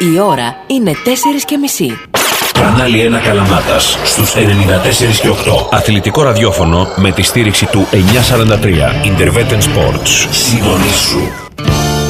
Η ώρα είναι 4:30. Κανάλι 1 Καλαμάτας στους 94 και 8. Αθλητικό ραδιόφωνο με τη στήριξη του 943 Interveten Sports. Συντονίσου.